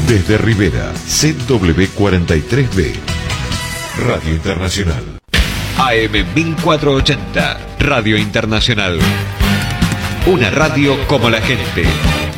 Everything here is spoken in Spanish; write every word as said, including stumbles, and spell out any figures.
Desde Rivera, C W cuarenta y tres B. Radio Internacional. A M mil cuatrocientos ochenta, Radio Internacional. Una radio como la gente.